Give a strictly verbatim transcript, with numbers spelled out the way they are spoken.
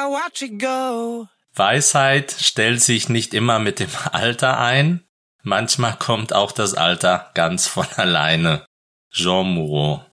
watch it go. Weisheit stellt sich nicht immer mit dem Alter ein. Manchmal kommt auch das Alter ganz von alleine. Jean Moreau.